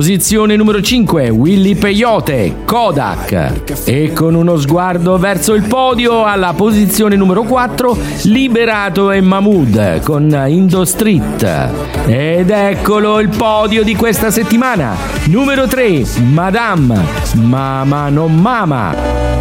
Posizione numero 5, Willy Peyote, Kodak. E con uno sguardo verso il podio, alla posizione numero 4, Liberato e Mahmood con Indo Street. Ed eccolo il podio di questa settimana. Numero 3, Madame, Mama non Mama.